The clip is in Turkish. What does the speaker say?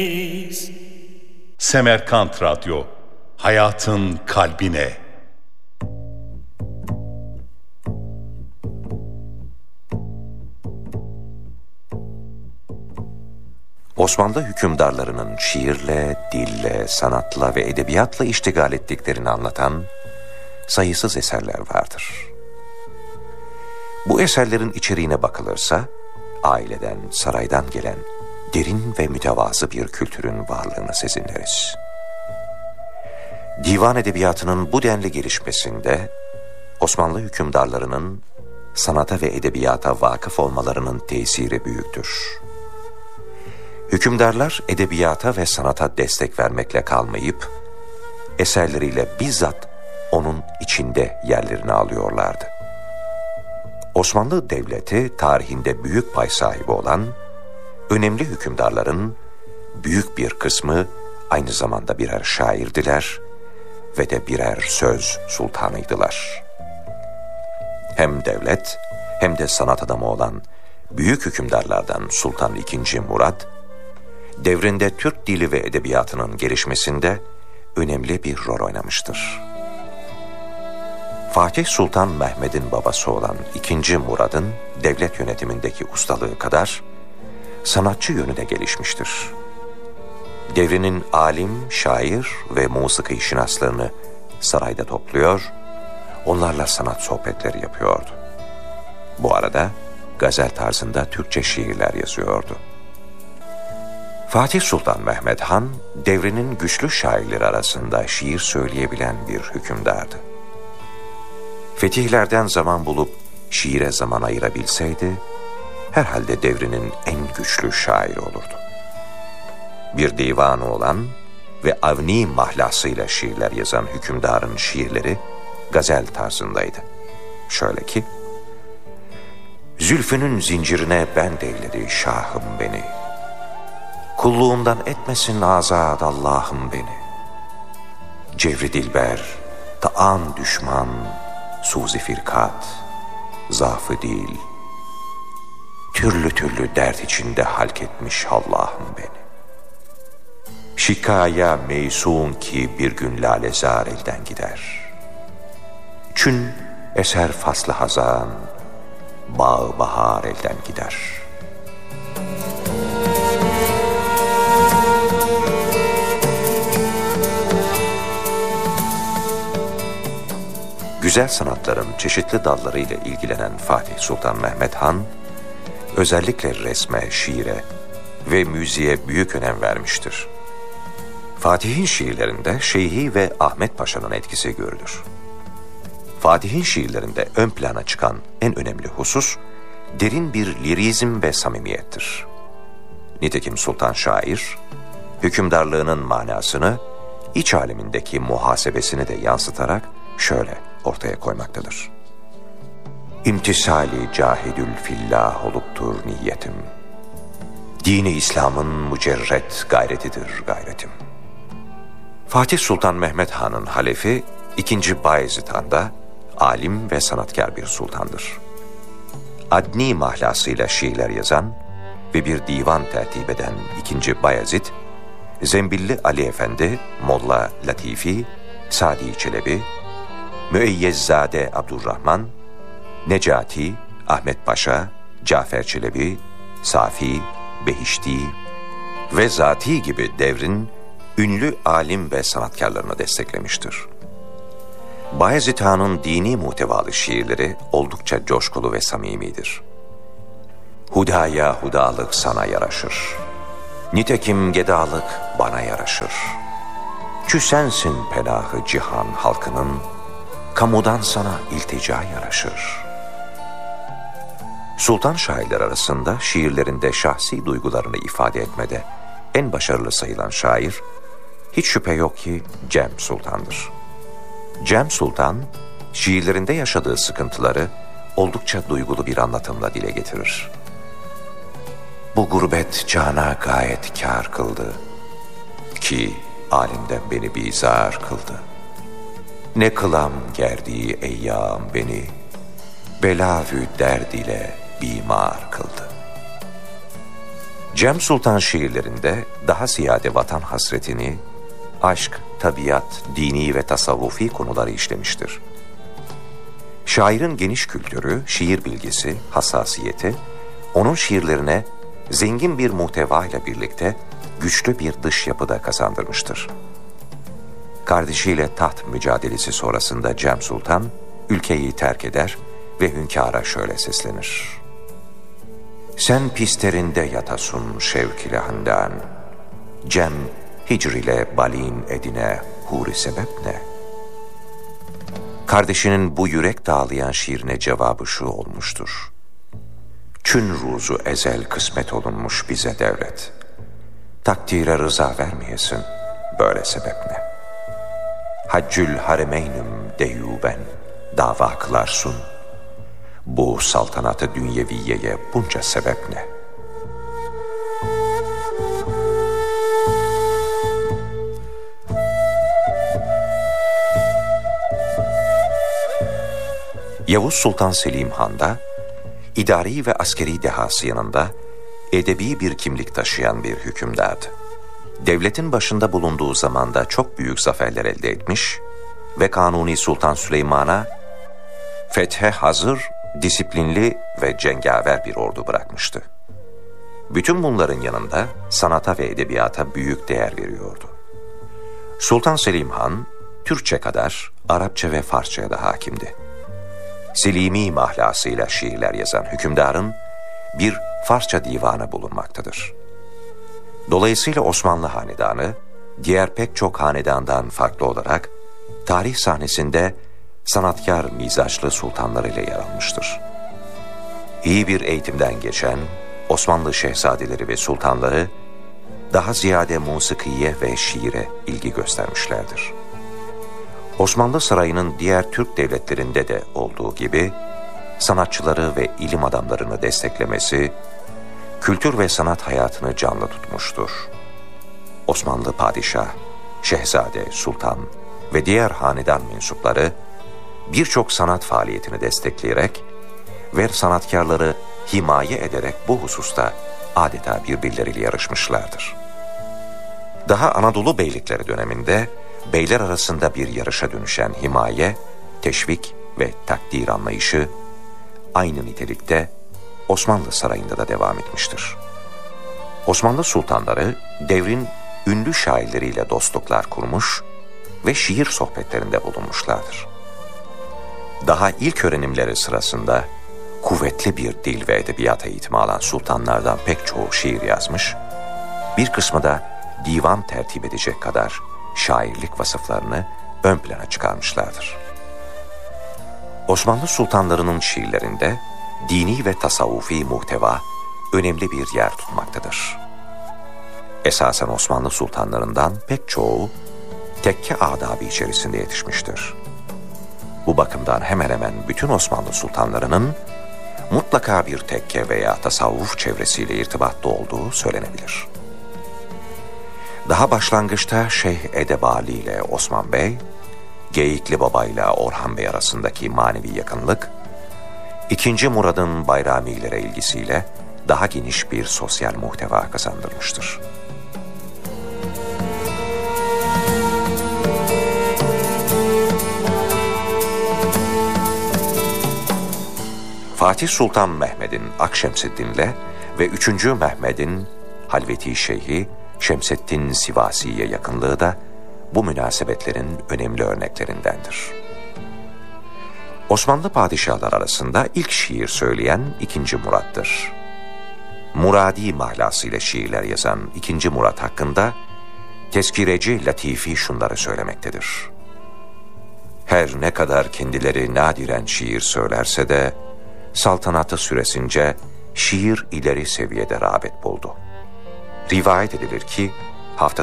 Semerkant Radyo, hayatın kalbine. Osmanlı hükümdarlarının şiirle, dille, sanatla ve edebiyatla iştigal ettiklerini anlatan sayısız eserler vardır. Bu eserlerin içeriğine bakılırsa, aileden, saraydan gelen derin ve mütevazı bir kültürün varlığını sezinleriz. Divan edebiyatının bu denli gelişmesinde, Osmanlı hükümdarlarının sanata ve edebiyata vakıf olmalarının tesiri büyüktür. Hükümdarlar edebiyata ve sanata destek vermekle kalmayıp, eserleriyle bizzat onun içinde yerlerini alıyorlardı. Osmanlı Devleti tarihinde büyük pay sahibi olan, önemli hükümdarların büyük bir kısmı aynı zamanda birer şairdiler ve de birer söz sultanıydılar. Hem devlet hem de sanat adamı olan büyük hükümdarlardan Sultan II. Murat, devrinde Türk dili ve edebiyatının gelişmesinde önemli bir rol oynamıştır. Fatih Sultan Mehmed'in babası olan II. Murad'ın devlet yönetimindeki ustalığı kadar sanatçı yönü de gelişmiştir. Devrinin alim, şair ve musiki şinaslarını sarayda topluyor, onlarla sanat sohbetleri yapıyordu. Bu arada gazel tarzında Türkçe şiirler yazıyordu. Fatih Sultan Mehmed Han, devrinin güçlü şairleri arasında şiir söyleyebilen bir hükümdardı. Fetihlerden zaman bulup şiire zaman ayırabilseydi, herhalde devrinin en güçlü şairi olurdu. Bir divanı olan ve avni mahlasıyla şiirler yazan hükümdarın şiirleri gazel tarzındaydı. Şöyle ki, Zülfünün zincirine bend eyledi şahım beni, kulluğumdan etmesin azad Allah'ım beni. Cevri dilber, taan düşman, suzi firkat, zaafı değil, türlü türlü dert içinde halk etmiş Allah'ım beni. Şikaya meysun ki bir gün lalezar elden gider. Çün eser faslı hazan, bağ bahar elden gider. Güzel sanatların çeşitli dallarıyla ilgilenen Fatih Sultan Mehmed Han, özellikle resme, şiire ve müziğe büyük önem vermiştir. Fatih'in şiirlerinde Şeyhi ve Ahmet Paşa'nın etkisi görülür. Fatih'in şiirlerinde ön plana çıkan en önemli husus, derin bir lirizm ve samimiyettir. Nitekim Sultan Şair, hükümdarlığının manasını, iç alemindeki muhasebesini de yansıtarak şöyle ortaya koymaktadır. İmtisali cahidül fillah oluptur niyetim. Dini İslam'ın mücerret gayretidir gayretim. Fatih Sultan Mehmed Han'ın halefi II. Bayezid Han da alim ve sanatkar bir sultandır. Adni mahlasıyla şiirler yazan ve bir divan tertip eden II. Bayezid, Zembilli Ali Efendi, Molla Latifi, Sadi Çelebi, Müeyyezzade Abdurrahman, Necati, Ahmet Paşa, Cafer Çelebi, Safi, Behişti ve Zati gibi devrin ünlü alim ve sanatkarlarını desteklemiştir. Bayezid Han'ın dini muhtevalı şiirleri oldukça coşkulu ve samimidir. Hudaya hudalık sana yaraşır, nitekim gedalık bana yaraşır. Çü sensin penahı cihan halkının, kamudan sana iltica yaraşır. Sultan şairler arasında şiirlerinde şahsi duygularını ifade etmede en başarılı sayılan şair, hiç şüphe yok ki Cem Sultan'dır. Cem Sultan, şiirlerinde yaşadığı sıkıntıları oldukça duygulu bir anlatımla dile getirir. Bu gurbet cana gayet kâr kıldı, ki alimden beni bizar kıldı. Ne kılam gerdiği eyyam beni, belavü derd ile bimar kıldı. Cem Sultan şiirlerinde daha ziyade vatan hasretini, aşk, tabiat, dini ve tasavvufi konuları işlemiştir. Şairin geniş kültürü, şiir bilgisi, hassasiyeti, onun şiirlerine zengin bir muhteva ile birlikte güçlü bir dış yapı da kazandırmıştır. Kardeşiyle taht mücadelesi sonrasında Cem Sultan, ülkeyi terk eder ve hünkâra şöyle seslenir. Sen pisterinde yatasun şevk ile handan, Cem hicr ile balin edine huri sebep ne? Kardeşinin bu yürek dağlayan şiirine cevabı şu olmuştur. Çün ruzu ezel kısmet olunmuş bize devlet. Takdire rıza vermeyesin, böyle sebep ne? Haccül haremeynüm deyuben dava kılarsın. Bu saltanatı dünyeviyeye bunca sebep ne? Yavuz Sultan Selim Han da idari ve askeri dehası yanında edebi bir kimlik taşıyan bir hükümdardı. Devletin başında bulunduğu zamanda çok büyük zaferler elde etmiş ve Kanuni Sultan Süleyman'a fethe hazır, disiplinli ve cengaver bir ordu bırakmıştı. Bütün bunların yanında sanata ve edebiyata büyük değer veriyordu. Sultan Selim Han, Türkçe kadar Arapça ve Farsça'ya da hakimdi. Selimi mahlasıyla şiirler yazan hükümdarın bir Farsça divanı bulunmaktadır. Dolayısıyla Osmanlı hanedanı, diğer pek çok hanedandan farklı olarak tarih sahnesinde sanatkar mizaçlı sultanlarıyla yer almıştır. İyi bir eğitimden geçen Osmanlı şehzadeleri ve sultanları daha ziyade musikiye ve şiire ilgi göstermişlerdir. Osmanlı sarayının diğer Türk devletlerinde de olduğu gibi sanatçıları ve ilim adamlarını desteklemesi, kültür ve sanat hayatını canlı tutmuştur. Osmanlı padişah, şehzade, sultan ve diğer hanedan mensupları birçok sanat faaliyetini destekleyerek ve sanatkarları himaye ederek bu hususta adeta birbirleriyle yarışmışlardır. Daha Anadolu beylikleri döneminde beyler arasında bir yarışa dönüşen himaye, teşvik ve takdir anlayışı aynı nitelikte Osmanlı sarayında da devam etmiştir. Osmanlı sultanları devrin ünlü şairleriyle dostluklar kurmuş ve şiir sohbetlerinde bulunmuşlardır. Daha ilk öğrenimleri sırasında kuvvetli bir dil ve edebiyat eğitimi alan sultanlardan pek çoğu şiir yazmış, bir kısmı da divan tertip edecek kadar şairlik vasıflarını ön plana çıkarmışlardır. Osmanlı sultanlarının şiirlerinde dini ve tasavvufi muhteva önemli bir yer tutmaktadır. Esasen Osmanlı sultanlarından pek çoğu tekke adabı içerisinde yetişmiştir. Bu bakımdan hemen hemen bütün Osmanlı sultanlarının mutlaka bir tekke veya tasavvuf çevresiyle irtibatlı olduğu söylenebilir. Daha başlangıçta Şeyh Edebali ile Osman Bey, Geyikli Baba ile Orhan Bey arasındaki manevi yakınlık, II. Murad'ın Bayramilere ilgisiyle daha geniş bir sosyal muhteva kazandırmıştır. Fatih Sultan Mehmed'in Akşemseddin'le ve 3. Mehmed'in Halveti Şeyhi Şemseddin Sivasi'ye yakınlığı da bu münasebetlerin önemli örneklerindendir. Osmanlı padişahlar arasında ilk şiir söyleyen II. Murad'dır. Muradi mahlasıyla şiirler yazan II. Murad hakkında tezkireci Latifi şunları söylemektedir. Her ne kadar kendileri nadiren şiir söylerse de saltanatı süresince şiir ileri seviyede rağbet buldu. Rivayet edilir ki haftada